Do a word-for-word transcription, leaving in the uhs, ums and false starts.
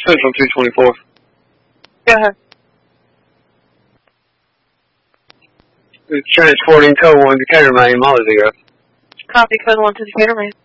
Central two twenty-four. Go ahead. Transporting code one Decatur, Maine, Molly zero. Copy code one to Decatur, Maine.